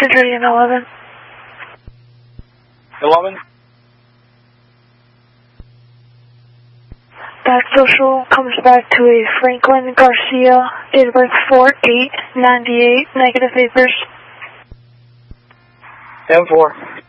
message ready in 11. 11? That social comes back to a Franklin Garcia, date of birth 4/8/98, negative vapors. 10-4.